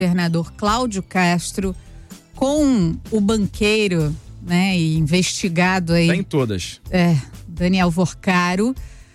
governador Cláudio Castro com o banqueiro, né, e investigado aí. Tá em todas. Daniel Vorcaro.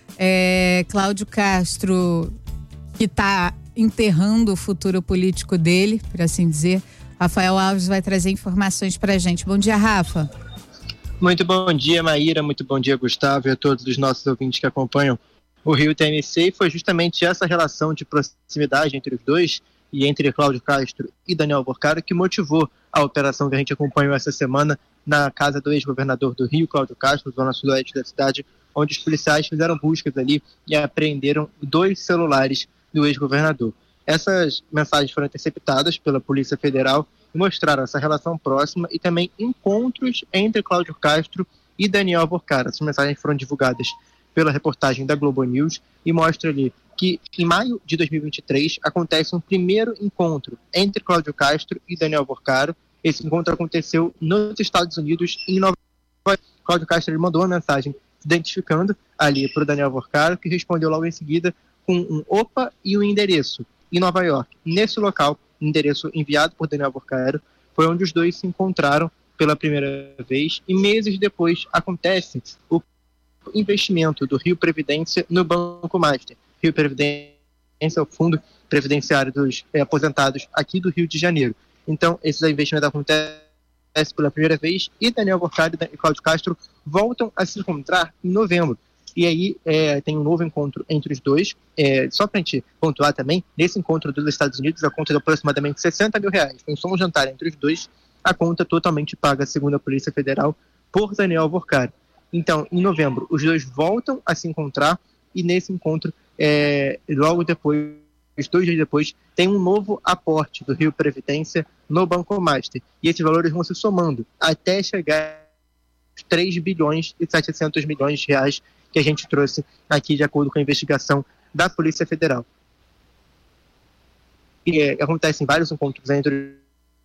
Cláudio Castro, que está enterrando o futuro político dele, por assim dizer. Rafael Alves vai trazer informações pra gente. Bom dia, Rafa. Muito bom dia, Maíra. Muito bom dia, Gustavo, e a todos os nossos ouvintes que acompanham o Rio TMC. E foi justamente essa relação de proximidade entre os dois e entre Cláudio Castro e Daniel Vorcaro que motivou a operação que a gente acompanhou essa semana na casa do ex-governador do Rio, Cláudio Castro, zona sudoeste da cidade, onde os policiais fizeram buscas ali e apreenderam 2 celulares do ex-governador. Essas mensagens foram interceptadas pela Polícia Federal e mostraram essa relação próxima e também encontros entre Cláudio Castro e Daniel Vorcaro. Essas mensagens foram divulgadas pela reportagem da Globo News e mostra ali que em maio de 2023 acontece um primeiro encontro entre Cláudio Castro e Daniel Vorcaro. Esse encontro aconteceu nos Estados Unidos, em Nova York. Cláudio Castro ele mandou uma mensagem identificando ali para o Daniel Vorcaro, que respondeu logo em seguida com um opa e o endereço em Nova York. Nesse local, endereço enviado por Daniel Vorcaro, foi onde os dois se encontraram pela primeira vez e meses depois acontece o investimento do Rio Previdência no Banco Master. Rio Previdência é o fundo previdenciário dos aposentados aqui do Rio de Janeiro. Então, esses investimentos acontecem pela primeira vez e Daniel Vorcaro e Cláudio Castro voltam a se encontrar em novembro. E aí tem um novo encontro entre os dois. Só para a gente pontuar também, nesse encontro dos Estados Unidos, a conta de aproximadamente R$60 mil. Foi só um jantar entre os dois, a conta totalmente paga, segundo a Polícia Federal, por Daniel Vorcaro. Então, em novembro, os dois voltam a se encontrar e nesse encontro, logo depois, 2 dias depois, tem um novo aporte do Rio Previdência no Banco Master. E esses valores vão se somando até chegar a 3 bilhões e 700 milhões de reais que a gente trouxe aqui de acordo com a investigação da Polícia Federal. E acontecem vários encontros entre...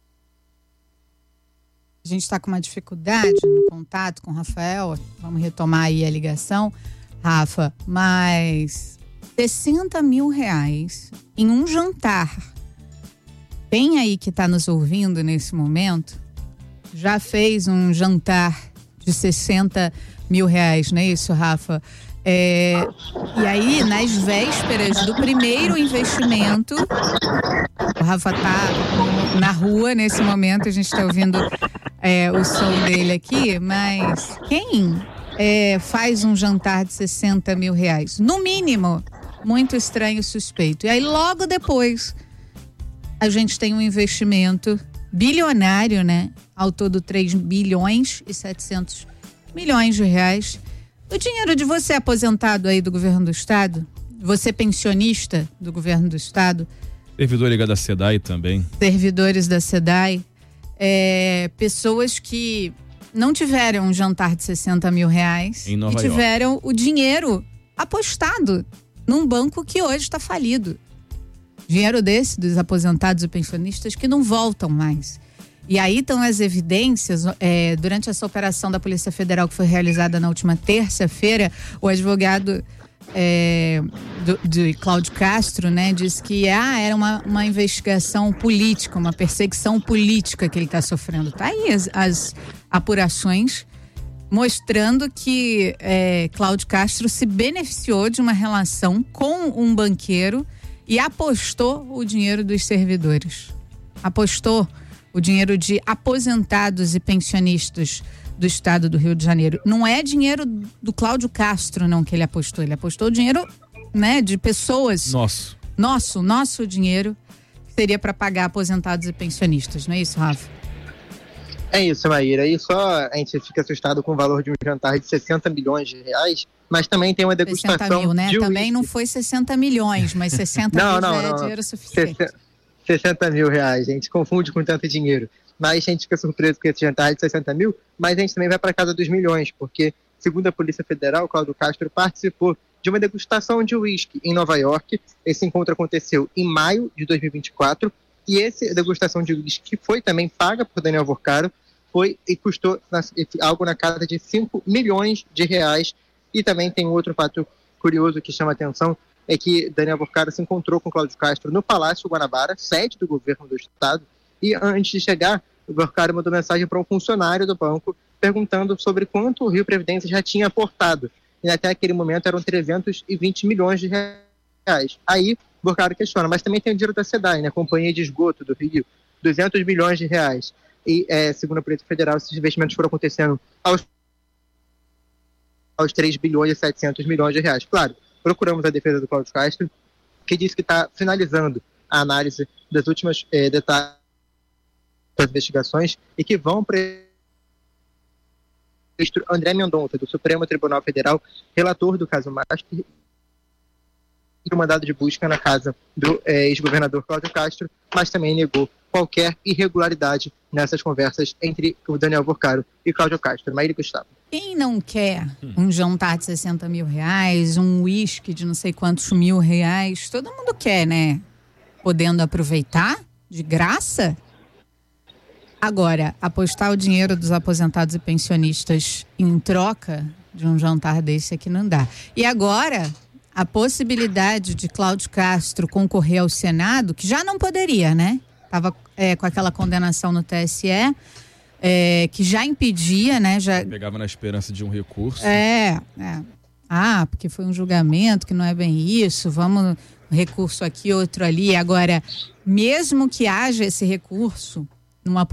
A gente está com uma dificuldade no contato com o Rafael, vamos retomar aí a ligação, Rafa, mas R$60 mil em um jantar. Quem aí que está nos ouvindo nesse momento já fez um jantar de R$60 mil, não é isso, Rafa? E aí, nas vésperas do primeiro investimento, o Rafa está na rua nesse momento, a gente está ouvindo o som dele aqui, mas quem faz um jantar de R$60 mil? No mínimo, muito estranho e suspeito. E aí, logo depois, a gente tem um investimento bilionário, né? Ao todo 3 bilhões e 700 milhões de reais. O dinheiro de você aposentado aí do governo do estado, você pensionista do governo do estado. Servidor ligado à SEDAI também. Servidores da SEDAI. Pessoas que não tiveram um jantar de R$60 mil em Nova e tiveram o dinheiro apostado num banco que hoje está falido. Dinheiro desse, dos aposentados e pensionistas, que não voltam mais. E aí estão as evidências, durante essa operação da Polícia Federal que foi realizada na última terça-feira, o advogado de Cláudio Castro, né, disse que era uma investigação política, uma perseguição política que ele está sofrendo. Tá aí as apurações mostrando que Cláudio Castro se beneficiou de uma relação com um banqueiro e apostou o dinheiro dos servidores. Apostou o dinheiro de aposentados e pensionistas do estado do Rio de Janeiro. Não é dinheiro do Cláudio Castro, não, que ele apostou. Ele apostou dinheiro, né, de pessoas. Nosso dinheiro, que seria para pagar aposentados e pensionistas. Não é isso, Rafa? É isso, Maíra. E só a gente fica assustado com o valor de um jantar de R$60 milhões, mas também tem uma degustação 60 mil, né? de Também uísque. não foi 60 milhões, mas 60 mil já é dinheiro suficiente. R$60 mil, a gente confunde com tanto dinheiro. Mas a gente fica surpreso com esse jantar de 60 mil, mas a gente também vai para casa dos milhões, porque, segundo a Polícia Federal, Cláudio Castro participou de uma degustação de uísque em Nova York. Esse encontro aconteceu em maio de 2024, e essa degustação de uísque, que foi também paga por Daniel Vorcaro, foi e custou algo na casa de R$5 milhões. E também tem outro fato curioso que chama a atenção, é que Daniel Vorcaro se encontrou com Cláudio Castro no Palácio Guanabara, sede do governo do estado, e antes de chegar, o Vorcaro mandou mensagem para um funcionário do banco perguntando sobre quanto o Rio Previdência já tinha aportado. E até aquele momento eram 320 milhões de reais. Aí, Vorcaro questiona, mas também tem o dinheiro da SEDAI, né, Companhia de Esgoto do Rio, 200 milhões de reais. E, segundo a Polícia Federal, esses investimentos foram acontecendo aos 3 bilhões e 700 milhões de reais. Claro, procuramos a defesa do Cláudio Castro, que disse que está finalizando a análise das últimas detalhes das investigações e que vão para o ministro André Mendonça, do Supremo Tribunal Federal, relator do caso Master, e o mandado de busca na casa do ex-governador Cláudio Castro, mas também negou qualquer irregularidade nessas conversas entre o Daniel Vorcaro e Cláudio Castro. Maíra e Gustavo. Quem não quer um jantar de 60 mil reais, um uísque de não sei quantos mil reais, todo mundo quer, né? Podendo aproveitar de graça. Agora, apostar o dinheiro dos aposentados e pensionistas em troca de um jantar desse aqui não dá. E agora, a possibilidade de Cláudio Castro concorrer ao Senado, que já não poderia, né? Estava com aquela condenação no TSE, que já impedia, né? Já pegava na esperança de um recurso. Ah, porque foi um julgamento que não é bem isso, vamos, recurso aqui, outro ali. Agora, mesmo que haja esse recurso numa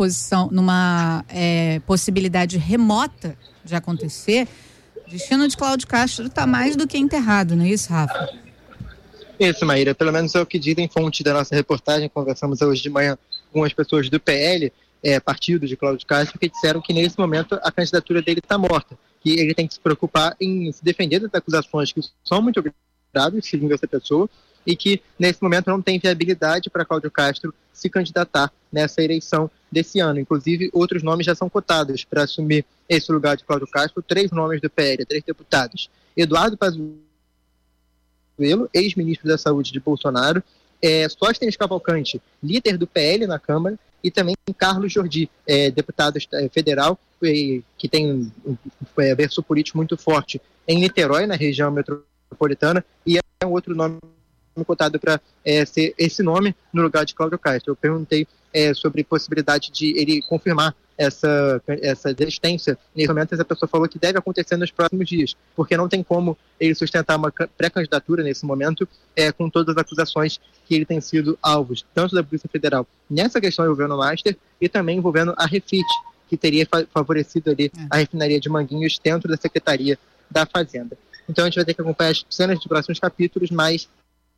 possibilidade remota de acontecer, o destino de Cláudio Castro está mais do que enterrado, não é isso, Rafa? Isso, Maíra, pelo menos é o que dizem fontes da nossa reportagem. Conversamos hoje de manhã com as pessoas do PL, partido de Cláudio Castro, que disseram que nesse momento a candidatura dele está morta, que ele tem que se preocupar em se defender das acusações que são muito graves, segundo essa pessoa, e que nesse momento não tem viabilidade para Cláudio Castro se candidatar nessa eleição desse ano. Inclusive, outros nomes já são cotados para assumir esse lugar de Cláudio Castro, 3 nomes do PL, 3 deputados. Eduardo Pazuello, ex-ministro da Saúde de Bolsonaro, Sóstenes Cavalcante, líder do PL na Câmara, e também Carlos Jordi, deputado federal, que tem um verso político muito forte em Niterói, na região metropolitana, e é um outro nome cotado para ser esse nome no lugar de Cláudio Castro. Eu perguntei sobre a possibilidade de ele confirmar essa desistência. Nesse momento, essa pessoa falou que deve acontecer nos próximos dias, porque não tem como ele sustentar uma pré-candidatura nesse momento com todas as acusações que ele tem sido alvo, tanto da Polícia Federal nessa questão envolvendo o Master e também envolvendo a Refit, que teria favorecido ali a refinaria de Manguinhos dentro da Secretaria da Fazenda. Então a gente vai ter que acompanhar as cenas dos próximos capítulos, mas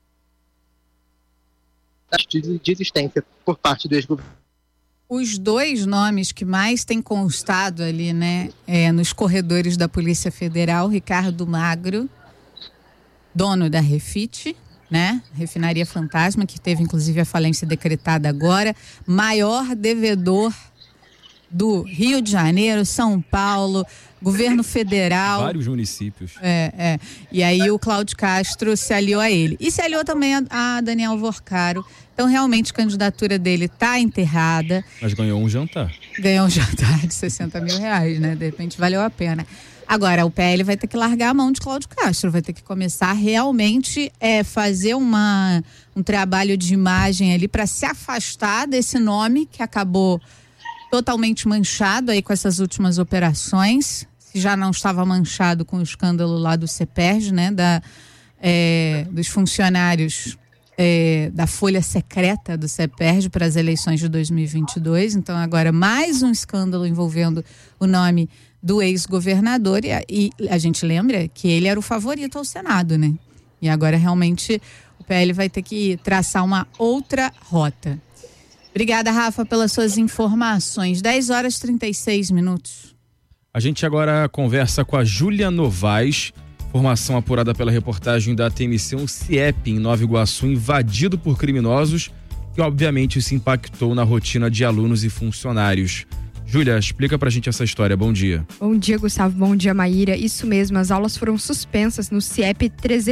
de desistência por parte do ex-governo. Os 2 nomes que mais têm constado ali, né, nos corredores da Polícia Federal, Ricardo Magro, dono da Refit, né, Refinaria Fantasma, que teve inclusive a falência decretada agora, maior devedor do Rio de Janeiro, São Paulo, governo federal. Vários municípios. E aí o Cláudio Castro se aliou a ele. E se aliou também a Daniel Vorcaro. Então, realmente, a candidatura dele está enterrada. Mas ganhou um jantar. Ganhou um jantar de 60 mil reais, né? De repente, valeu a pena. Agora, o PL vai ter que largar a mão de Cláudio Castro. Vai ter que começar a realmente fazer um trabalho de imagem ali para se afastar desse nome que acabou totalmente manchado aí com essas últimas operações, se já não estava manchado com o escândalo lá do CEPERJ, né, dos funcionários da folha secreta do CEPERJ para as eleições de 2022. Então agora mais um escândalo envolvendo o nome do ex-governador e a gente lembra que ele era o favorito ao Senado, né? E agora realmente o PL vai ter que traçar uma outra rota. Obrigada, Rafa, pelas suas informações. 10h36. A gente agora conversa com a Júlia Novaes, formação apurada pela reportagem da TMC, um CIEP em Nova Iguaçu invadido por criminosos, que obviamente isso impactou na rotina de alunos e funcionários. Júlia, explica pra gente essa história. Bom dia. Bom dia, Gustavo. Bom dia, Maíra. Isso mesmo, as aulas foram suspensas no CIEP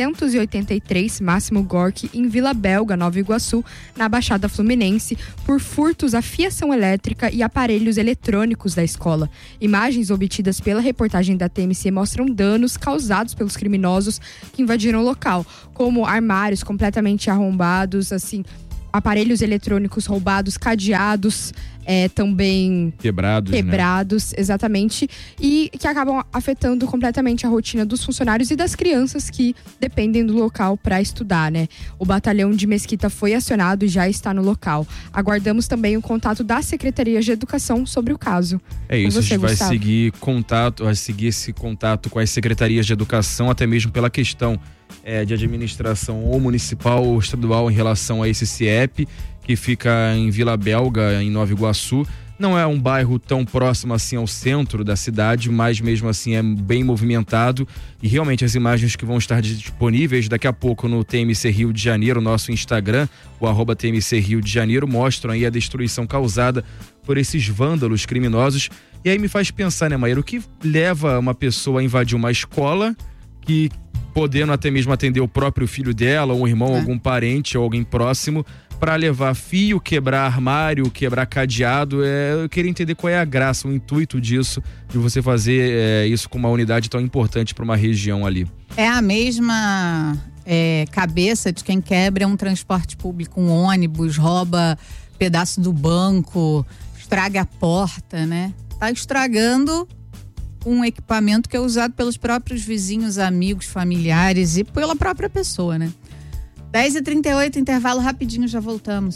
383, Máximo Gorki, em Vila Belga, Nova Iguaçu, na Baixada Fluminense, por furtos à fiação elétrica e aparelhos eletrônicos da escola. Imagens obtidas pela reportagem da TMC mostram danos causados pelos criminosos que invadiram o local, como armários completamente arrombados, assim, aparelhos eletrônicos roubados, cadeados, também quebrados, né? Exatamente, e que acabam afetando completamente a rotina dos funcionários e das crianças que dependem do local para estudar, né? O batalhão de Mesquita foi acionado e já está no local. Aguardamos também o contato da Secretaria de Educação sobre o caso. É isso, você, a gente vai Gustavo. seguir esse contato com as secretarias de educação, até mesmo pela questão de administração ou municipal ou estadual em relação a esse CIEP, que fica em Vila Belga, em Nova Iguaçu. Não é um bairro tão próximo assim ao centro da cidade, mas mesmo assim é bem movimentado, e realmente as imagens que vão estar disponíveis daqui a pouco no TMC Rio de Janeiro, nosso Instagram, o @TMC Rio de Janeiro, mostram aí a destruição causada por esses vândalos criminosos. E aí me faz pensar, né, Maíra, o que leva uma pessoa a invadir uma escola que, podendo até mesmo atender o próprio filho dela, ou um irmão, algum parente ou alguém próximo, para levar fio, quebrar armário, quebrar cadeado. Eu queria entender qual é a graça, o intuito disso, de você fazer isso com uma unidade tão importante para uma região ali. É a mesma cabeça de quem quebra um transporte público, um ônibus, rouba pedaço do banco, estraga a porta, né? Tá estragando um equipamento que é usado pelos próprios vizinhos, amigos, familiares e pela própria pessoa, né? 10h38, intervalo rapidinho, já voltamos.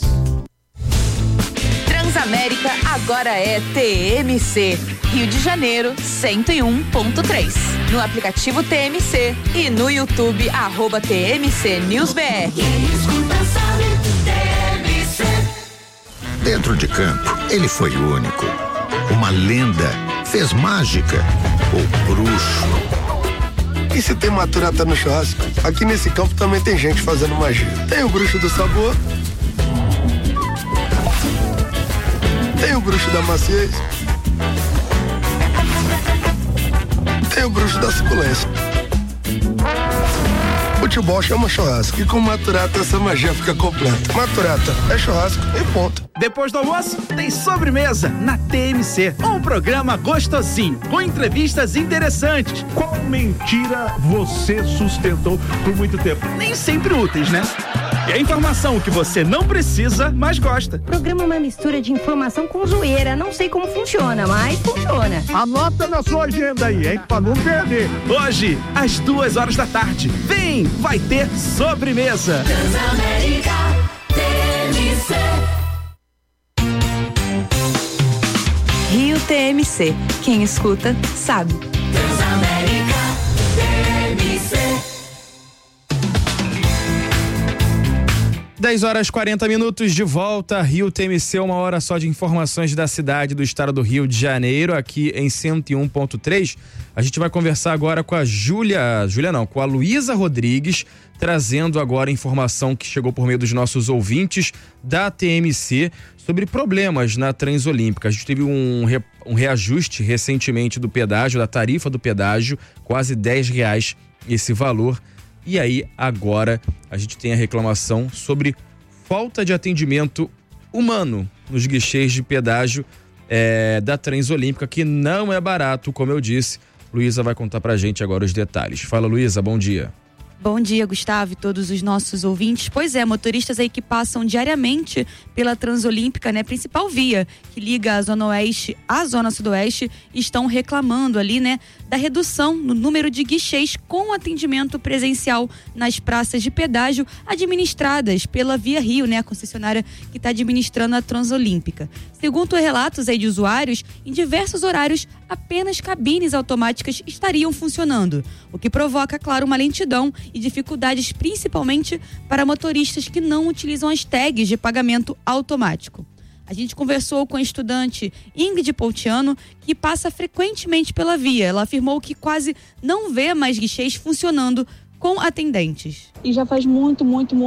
Transamérica agora é TMC, Rio de Janeiro 101.3. No aplicativo TMC e no YouTube @TMC News BR. Dentro de campo, ele foi único. Uma lenda, fez mágica, ou bruxo. E se tem maturata no churrasco, aqui nesse campo também tem gente fazendo magia. Tem o bruxo do sabor, tem o bruxo da maciez, tem o bruxo da suculência. Futebol chama churrasco e com maturata essa magia fica completa. Maturata é churrasco e ponto. Depois do almoço, tem sobremesa na TMC. Um programa gostosinho, com entrevistas interessantes. Qual mentira você sustentou por muito tempo? Nem sempre úteis, né? E a informação que você não precisa, mas gosta. O programa é uma mistura de informação com zoeira. Não sei como funciona, mas funciona. Anota na sua agenda aí, hein? Pra não perder. Hoje, às 14h. Vem, vai ter sobremesa. Transamérica TMC. Rio TMC. Quem escuta, sabe. Transamérica TMC. 10h40 de volta, Rio TMC, 1 hora só de informações da cidade, do estado do Rio de Janeiro, aqui em 101.3. A gente vai conversar agora com com a Luísa Rodrigues, trazendo agora informação que chegou por meio dos nossos ouvintes da TMC sobre problemas na Transolímpica. A gente teve um reajuste recentemente do pedágio, da tarifa do pedágio, quase R$10 esse valor. E aí, agora, a gente tem a reclamação sobre falta de atendimento humano nos guichês de pedágio da Transolímpica, que não é barato, como eu disse. Luísa vai contar pra gente agora os detalhes. Fala, Luísa, bom dia. Bom dia, Gustavo, e todos os nossos ouvintes. Pois é, motoristas aí que passam diariamente pela Transolímpica, né, principal via que liga a Zona Oeste à Zona Sudoeste, estão reclamando ali, né, da redução no número de guichês com atendimento presencial nas praças de pedágio administradas pela Via Rio, né, a concessionária que está administrando a Transolímpica. Segundo relatos aí de usuários, em diversos horários, apenas cabines automáticas estariam funcionando, o que provoca, claro, uma lentidão e dificuldades principalmente para motoristas que não utilizam as tags de pagamento automático. A gente conversou com a estudante Ingrid Poutiano, que passa frequentemente pela via. Ela afirmou que quase não vê mais guichês funcionando com atendentes. E já faz muito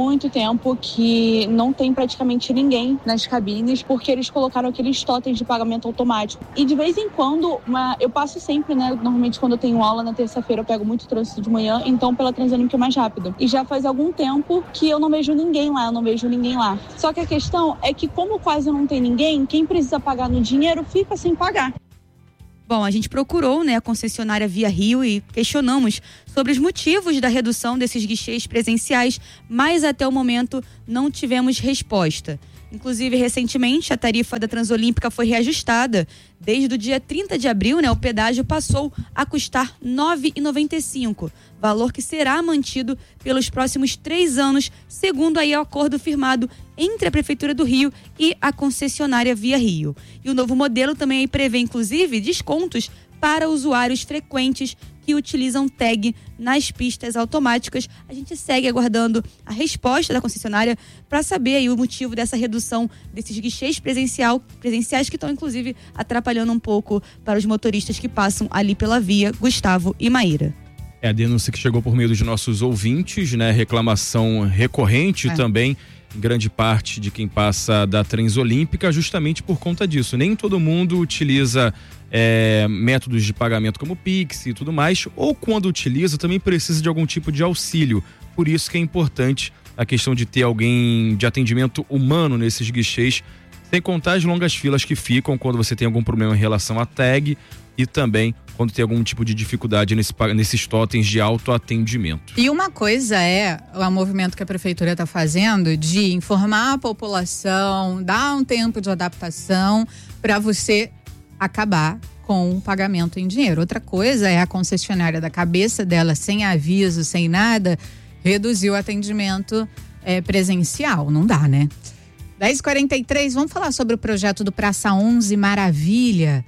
tempo que não tem praticamente ninguém nas cabines, porque eles colocaram aqueles totens de pagamento automático. E de vez em quando, eu passo sempre, né? Normalmente quando eu tenho aula na terça-feira eu pego muito trânsito de manhã, então pela Transolímpica é mais rápido. E já faz algum tempo que eu não vejo ninguém lá, Só que a questão é que como quase não tem ninguém, quem precisa pagar no dinheiro fica sem pagar. Bom, a gente procurou, a concessionária Via Rio e questionamos sobre os motivos da redução desses guichês presenciais, mas até o momento não tivemos resposta. Inclusive, recentemente, a tarifa da Transolímpica foi reajustada. Desde o dia 30 de abril, o pedágio passou a custar R$ 9,95, valor que será mantido pelos próximos 3 anos, segundo aí o acordo firmado entre a Prefeitura do Rio e a concessionária Via Rio. E o novo modelo também aí prevê, inclusive, descontos para usuários frequentes que utilizam tag nas pistas automáticas. A gente segue aguardando a resposta da concessionária para saber aí o motivo dessa redução desses guichês presenciais que estão, inclusive, atrapalhando um pouco para os motoristas que passam ali pela via. Gustavo e Maíra. É a denúncia que chegou por meio dos nossos ouvintes, reclamação recorrente também, em grande parte de quem passa da Transolímpica, justamente por conta disso. Nem todo mundo utiliza métodos de pagamento como Pix e tudo mais, ou quando utiliza também precisa de algum tipo de auxílio. Por isso que é importante a questão de ter alguém de atendimento humano nesses guichês, sem contar as longas filas que ficam quando você tem algum problema em relação à tag e também quando tem algum tipo de dificuldade nesses totens de autoatendimento. E uma coisa é o movimento que a prefeitura está fazendo de informar a população, dar um tempo de adaptação para você acabar com o pagamento em dinheiro. Outra coisa é a concessionária da cabeça dela, sem aviso, sem nada, reduzir o atendimento presencial. Não dá, né? 10h43, vamos falar sobre o projeto do Praça 11 Maravilha.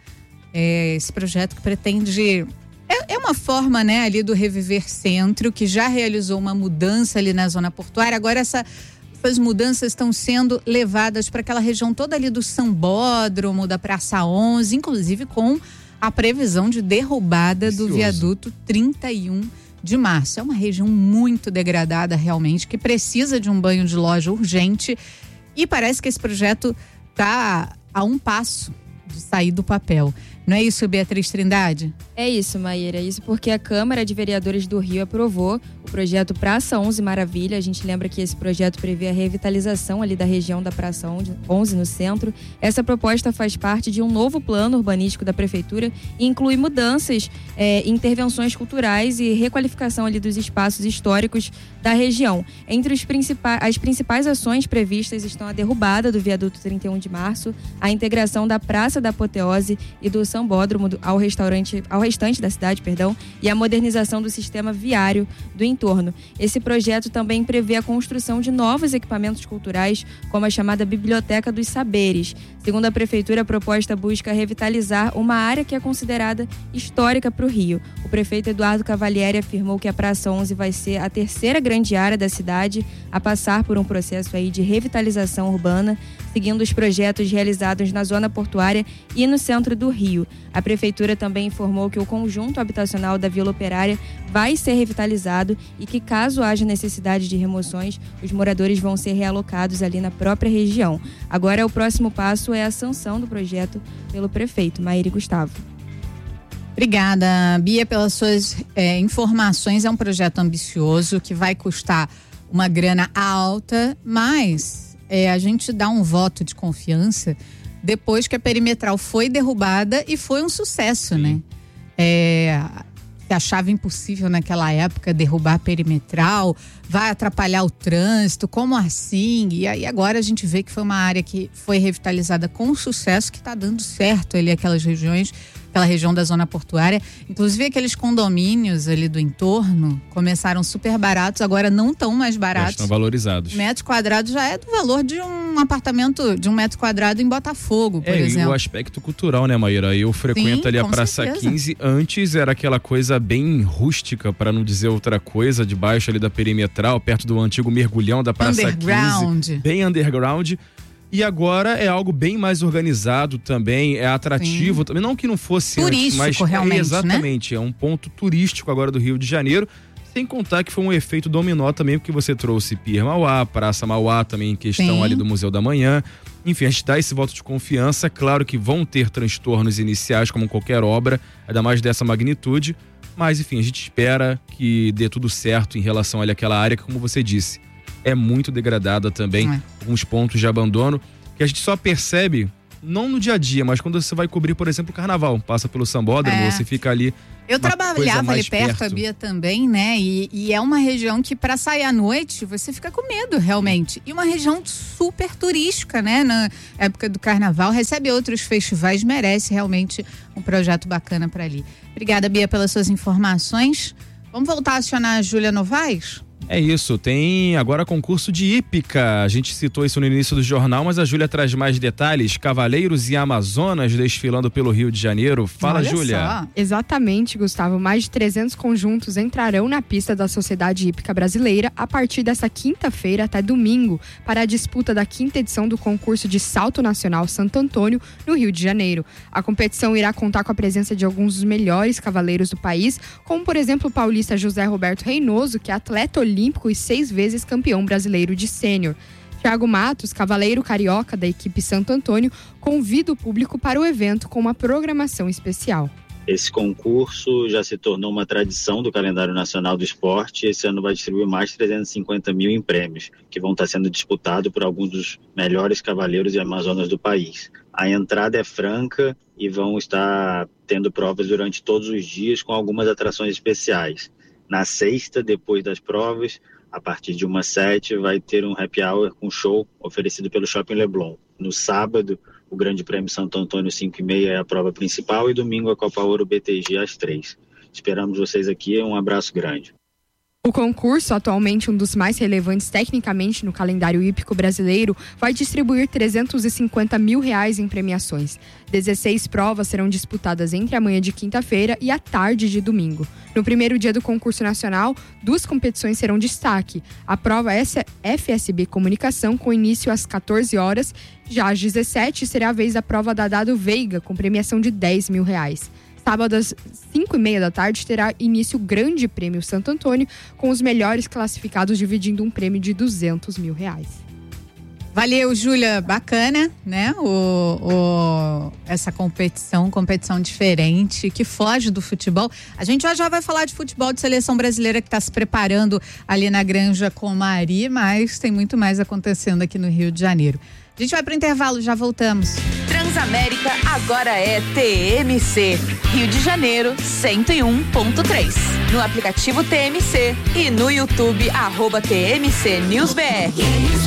Esse projeto que pretende... É uma forma, ali do Reviver Centro, que já realizou uma mudança ali na zona portuária. Agora essas mudanças estão sendo levadas para aquela região toda ali do Sambódromo, da Praça 11, inclusive com a previsão de derrubada do viaduto 31 de março. É uma região muito degradada realmente, que precisa de um banho de loja urgente, e parece que esse projeto está a um passo de sair do papel. Não é isso, Beatriz Trindade? É isso, Maíra. Isso porque a Câmara de Vereadores do Rio aprovou o projeto Praça 11 Maravilha. A gente lembra que esse projeto prevê a revitalização ali da região da Praça 11 no centro. Essa proposta faz parte de um novo plano urbanístico da Prefeitura e inclui mudanças, intervenções culturais e requalificação ali dos espaços históricos da região. Entre as principais ações previstas estão a derrubada do viaduto 31 de março, a integração da Praça da Apoteose e do Sambódromo ao restante da cidade, e a modernização do sistema viário do entorno. Esse projeto também prevê a construção de novos equipamentos culturais, como a chamada Biblioteca dos Saberes. Segundo a Prefeitura, a proposta busca revitalizar uma área que é considerada histórica para o Rio. O prefeito Eduardo Cavalieri afirmou que a Praça 11 vai ser a terceira grande área da cidade a passar por um processo aí de revitalização urbana, seguindo os projetos realizados na zona portuária e no centro do Rio. A Prefeitura também informou que o conjunto habitacional da Vila Operária vai ser revitalizado e que, caso haja necessidade de remoções, os moradores vão ser realocados ali na própria região. Agora, o próximo passo é a sanção do projeto pelo prefeito. Maíra e Gustavo. Obrigada, Bia, pelas suas informações. É um projeto ambicioso que vai custar uma grana alta, mas a gente dá um voto de confiança depois que a perimetral foi derrubada e foi um sucesso, né? Se achava impossível naquela época derrubar a perimetral, vai atrapalhar o trânsito, como assim? E aí agora a gente vê que foi uma área que foi revitalizada com sucesso, que está dando certo ali aquelas regiões, aquela região da zona portuária. Inclusive aqueles condomínios ali do entorno começaram super baratos, agora não tão mais baratos. Estão valorizados. Metro quadrado já é do valor de um apartamento de 1 metro quadrado em Botafogo, por exemplo. E o aspecto cultural, né, Maíra? Eu frequento ali a Praça 15. Antes era aquela coisa bem rústica, para não dizer outra coisa, debaixo ali da perimetral, perto do antigo mergulhão da Praça 15. Bem underground. E agora é algo bem mais organizado também, é atrativo também, não que não fosse turístico, antes, mas realmente, exatamente, né? É um ponto turístico agora do Rio de Janeiro. Sem contar que foi um efeito dominó também, porque você trouxe Pier Mauá, Praça Mauá também em questão ali do Museu da Manhã. Enfim, a gente dá esse voto de confiança. Claro que vão ter transtornos iniciais, como qualquer obra, ainda mais dessa magnitude. Mas, enfim, a gente espera que dê tudo certo em relação ali àquela área que, como você disse, é muito degradada também. Alguns pontos de abandono que a gente só percebe, não no dia a dia, mas quando você vai cobrir, por exemplo, o carnaval. Passa pelo Sambódromo, você fica ali. Eu trabalhava ali perto, a Bia também, né? E é uma região que, para sair à noite, você fica com medo, realmente. E uma região super turística, né? Na época do carnaval, recebe outros festivais, merece realmente um projeto bacana para ali. Obrigada, Bia, pelas suas informações. Vamos voltar a acionar a Júlia Novaes? É isso, tem agora concurso de hípica. A gente citou isso no início do jornal, mas a Júlia traz mais detalhes. Cavaleiros e Amazonas desfilando pelo Rio de Janeiro. Fala, Júlia. Exatamente, Gustavo. Mais de 300 conjuntos entrarão na pista da Sociedade Hípica Brasileira a partir dessa quinta-feira até domingo para a disputa da 5ª edição do concurso de Salto Nacional Santo Antônio, no Rio de Janeiro. A competição irá contar com a presença de alguns dos melhores cavaleiros do país, como, por exemplo, o paulista José Roberto Reinoso, que é atleta olímpico e 6 vezes campeão brasileiro de sênior. Thiago Matos, cavaleiro carioca da equipe Santo Antônio, convida o público para o evento com uma programação especial. Esse concurso já se tornou uma tradição do calendário nacional do esporte e esse ano vai distribuir mais de 350 mil em prêmios, que vão estar sendo disputados por alguns dos melhores cavaleiros e amazonas do país. A entrada é franca e vão estar tendo provas durante todos os dias com algumas atrações especiais. Na sexta, depois das provas, a partir de 1h07, vai ter um happy hour com show oferecido pelo Shopping Leblon. No sábado, o Grande Prêmio Santo Antônio 5h30 é a prova principal e domingo a Copa Ouro BTG às 3h. Esperamos vocês aqui, um abraço grande. O concurso, atualmente um dos mais relevantes tecnicamente no calendário hípico brasileiro, vai distribuir R$350 mil em premiações. 16 provas serão disputadas entre a manhã de quinta-feira e a tarde de domingo. No primeiro dia do concurso nacional, 2 competições serão destaque. A prova FSB Comunicação, com início às 14 horas. Já às 17 será a vez da prova da Dado Veiga, com premiação de R$10 mil. Sábado às 5h30 da tarde terá início o Grande Prêmio Santo Antônio, com os melhores classificados dividindo um prêmio de R$200 mil. Valeu, Júlia, bacana, né? Essa competição diferente, que foge do futebol. A gente já vai falar de futebol de seleção brasileira que está se preparando ali na Granja com Mari, mas tem muito mais acontecendo aqui no Rio de Janeiro. A gente vai para o intervalo, já voltamos. Transamérica agora é TMC, Rio de Janeiro 101.3. No aplicativo TMC e no YouTube @TMC News BR.